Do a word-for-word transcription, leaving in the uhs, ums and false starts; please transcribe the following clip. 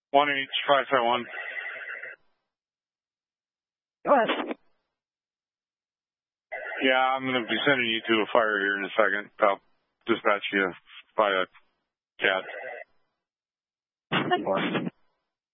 one H five five one. Go ahead. Yeah, I'm going to be sending you to a fire here in a second. I'll dispatch you by a cat. Of course.